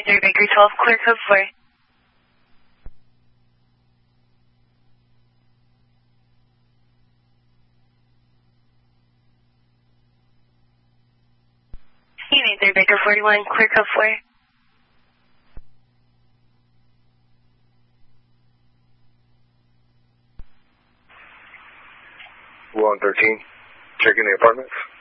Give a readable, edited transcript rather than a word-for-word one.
3 Baker 12, clear code 4. Unit 3 Baker 41, clear code 4. 113, checking the apartments.